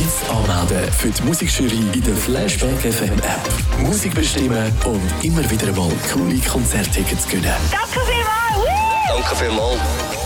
Jetzt anmelden für die Musikjury in der Flashback FM App. Musik bestimmen und immer wieder einmal coole Konzerttickets gewinnen. Danke vielmals! Danke vielmals.